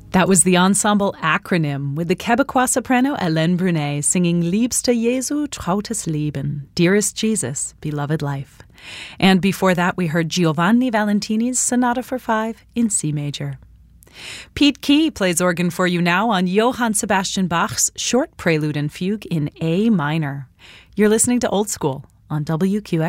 That was the ensemble Acronym with the Quebecois soprano Hélène Brunet singing Liebster Jesu, trautes Leben, Dearest Jesus, Beloved Life. And before that, we heard Giovanni Valentini's Sonata for Five in C major. Pete Key plays organ for you now on Johann Sebastian Bach's Short Prelude and Fugue in A minor. You're listening to Old School on WQX.